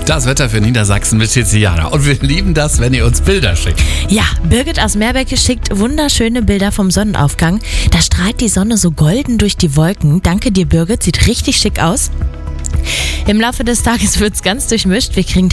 Das Wetter für Niedersachsen mit Tiziana. Und wir lieben das, wenn ihr uns Bilder schickt. Ja, Birgit aus Meerbeck schickt wunderschöne Bilder vom Sonnenaufgang. Da strahlt die Sonne so golden durch die Wolken. Danke dir, Birgit. Sieht richtig schick aus. Im Laufe des Tages wird es ganz durchmischt. Wir kriegen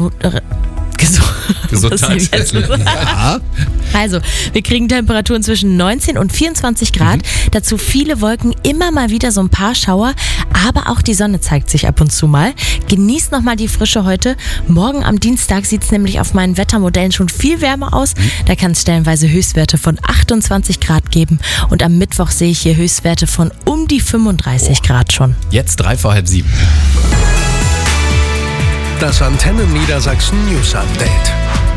Gesundheit. Ja. Also, wir kriegen Temperaturen zwischen 19 und 24 Grad. Dazu viele Wolken, immer mal wieder so ein paar Schauer. Aber auch die Sonne zeigt sich ab und zu mal. Genießt nochmal die Frische heute. Morgen am Dienstag sieht es nämlich auf meinen Wettermodellen schon viel wärmer aus. Da kann es stellenweise Höchstwerte von 28 Grad geben. Und am Mittwoch sehe ich hier Höchstwerte von um die 35 Grad schon. Jetzt 6:45. Das Antenne Niedersachsen News Update.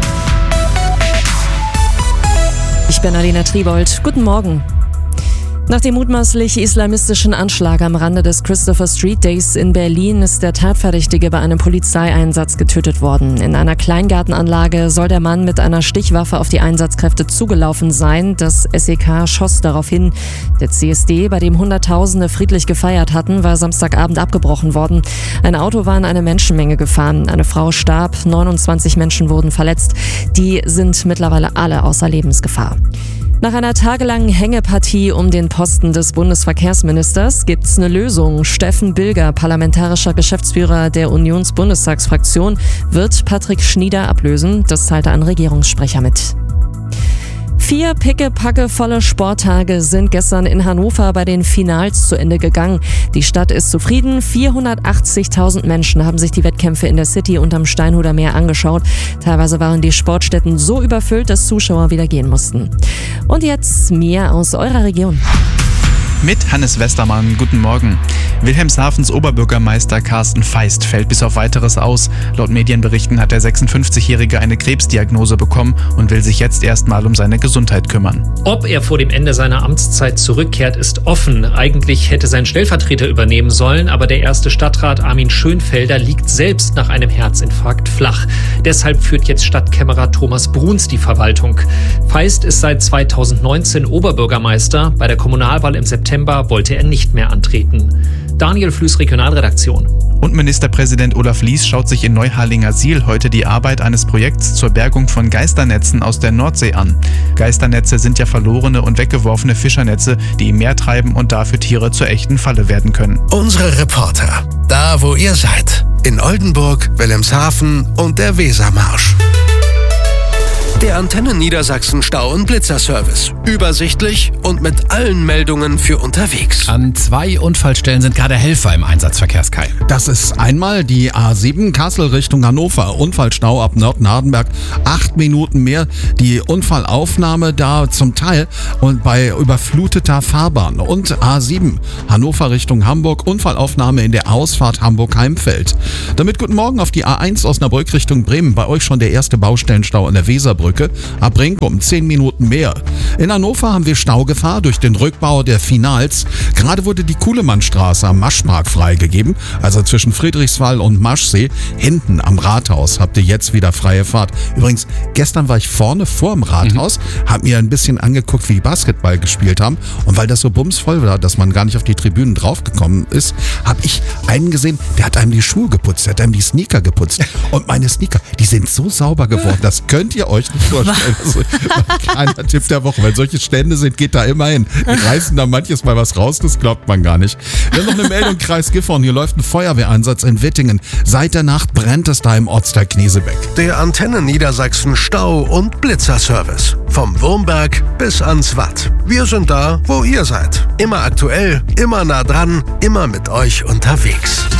Ich bin Alina Triebold. Guten Morgen. Nach dem mutmaßlich islamistischen Anschlag am Rande des Christopher Street Days in Berlin ist der Tatverdächtige bei einem Polizeieinsatz getötet worden. In einer Kleingartenanlage soll der Mann mit einer Stichwaffe auf die Einsatzkräfte zugelaufen sein. Das SEK schoss darauf hin. Der CSD, bei dem Hunderttausende friedlich gefeiert hatten, war Samstagabend abgebrochen worden. Ein Auto war in eine Menschenmenge gefahren. Eine Frau starb, 29 Menschen wurden verletzt. Die sind mittlerweile alle außer Lebensgefahr. Nach einer tagelangen Hängepartie um den Posten des Bundesverkehrsministers gibt's eine Lösung. Steffen Bilger, parlamentarischer Geschäftsführer der Unions-Bundestagsfraktion, wird Patrick Schnieder ablösen. Das teilte ein Regierungssprecher mit. 4 pickepackevolle Sporttage sind gestern in Hannover bei den Finals zu Ende gegangen. Die Stadt ist zufrieden. 480.000 Menschen haben sich die Wettkämpfe in der City und am Steinhuder Meer angeschaut. Teilweise waren die Sportstätten so überfüllt, dass Zuschauer wieder gehen mussten. Und jetzt mehr aus eurer Region. Mit Hannes Westermann, guten Morgen. Wilhelmshavens Oberbürgermeister Carsten Feist fällt bis auf Weiteres aus. Laut Medienberichten hat der 56-Jährige eine Krebsdiagnose bekommen und will sich jetzt erstmal um seine Gesundheit kümmern. Ob er vor dem Ende seiner Amtszeit zurückkehrt, ist offen. Eigentlich hätte sein Stellvertreter übernehmen sollen, aber der erste Stadtrat Armin Schönfelder liegt selbst nach einem Herzinfarkt flach. Deshalb führt jetzt Stadtkämmerer Thomas Bruns die Verwaltung. Feist ist seit 2019 Oberbürgermeister. Bei der Kommunalwahl im September wollte er nicht mehr antreten. Daniel Flüß, Regionalredaktion. Und Ministerpräsident Olaf Lies schaut sich in Neuharlingersiel heute die Arbeit eines Projekts zur Bergung von Geisternetzen aus der Nordsee an. Geisternetze sind ja verlorene und weggeworfene Fischernetze, die im Meer treiben und dafür Tiere zur echten Falle werden können. Unsere Reporter, da wo ihr seid, in Oldenburg, Wilhelmshaven und der Wesermarsch. Der Antenne Niedersachsen Stau- und Blitzerservice. Übersichtlich und mit allen Meldungen für unterwegs. An 2 Unfallstellen sind gerade Helfer im Einsatz, Verkehrskai. Das ist einmal die A7 Kassel Richtung Hannover. Unfallstau ab Nörten-Hardenberg. 8 Minuten mehr. Die Unfallaufnahme da zum Teil und bei überfluteter Fahrbahn. Und A7 Hannover Richtung Hamburg. Unfallaufnahme in der Ausfahrt Hamburg-Heimfeld. Damit guten Morgen auf die A1 Osnabrück Richtung Bremen. Bei euch schon der erste Baustellenstau an der Weserbrücke. Ab Brink um 10 Minuten mehr. In Hannover haben wir Staugefahr durch den Rückbau der Finals. Gerade wurde die Kuhlemannstraße am Maschpark freigegeben, also zwischen Friedrichswall und Maschsee. Hinten am Rathaus habt ihr jetzt wieder freie Fahrt. Übrigens, gestern war ich vorne vor dem Rathaus, hab mir ein bisschen angeguckt, wie die Basketball gespielt haben. Und weil das so bumsvoll war, dass man gar nicht auf die Tribünen draufgekommen ist, habe ich einen gesehen, der hat einem die Schuhe geputzt, der hat einem die Sneaker geputzt. Und meine Sneaker, die sind so sauber geworden, das könnt ihr euch nicht vorstellen. Also, kleiner Tipp der Woche, wenn solche Stände sind, geht da immer hin. Die reißen da manches Mal was raus, das glaubt man gar nicht. Dann noch eine Meldung, Kreis Gifhorn, hier läuft ein Feuerwehreinsatz in Wittingen. Seit der Nacht brennt es da im Ortsteil Knesebeck. Der Antenne Niedersachsen Stau- und Blitzerservice. Vom Wurmberg bis ans Watt. Wir sind da, wo ihr seid. Immer aktuell, immer nah dran, immer mit euch unterwegs.